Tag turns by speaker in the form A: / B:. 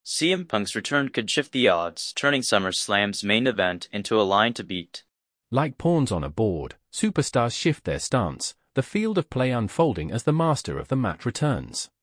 A: CM Punk's return could shift the odds, turning SummerSlam's main event into a line to beat.
B: Like pawns on a board, superstars shift their stance, the field of play unfolding as the master of the match returns.